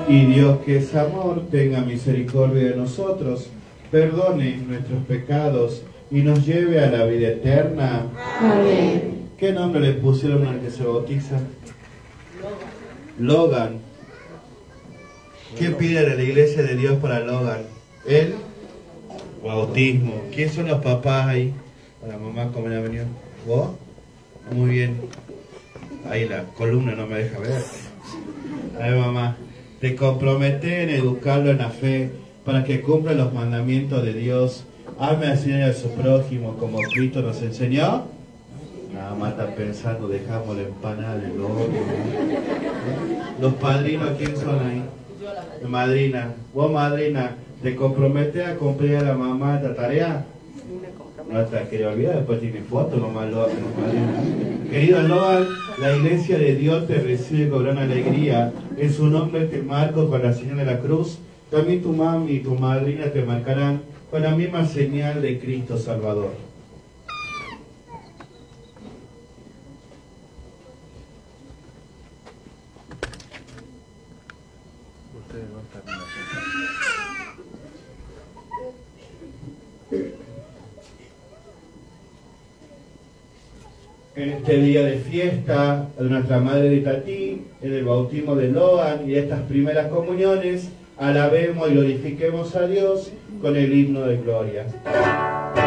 Y Dios, que es amor, tenga misericordia de nosotros, perdone nuestros pecados y nos lleve a la vida eterna. Amén. ¿Qué nombre le pusieron al que se bautiza? Logan. ¿Qué pide de la iglesia de Dios para Logan? El bautismo. ¿Quién son los papás ahí? La mamá, ¿cómo le ha venido? ¿Vos? Muy bien. Ahí la columna no me deja ver. A ver, mamá. Te comprometes en educarlo en la fe para que cumpla los mandamientos de Dios. Ame al Señor y a su prójimo como Cristo nos enseñó. Nada más está pensando, dejamos la empanada del horno. Los padrinos, ¿quién son ahí? Madrina. Vos, madrina, ¿te comprometes a cumplir a la mamá esta tarea? No te quería olvidar, después tiene fotos, nomás lo hace, madrina. Querido Logan, la iglesia de Dios te recibe con gran alegría. En su nombre te marco con la señal de la cruz. También tu mami y tu madrina te marcarán con la misma señal de Cristo Salvador. En este día de fiesta de nuestra Madre de Tatí, en el bautismo de Logan y de estas primeras comuniones, alabemos y glorifiquemos a Dios con el himno de gloria.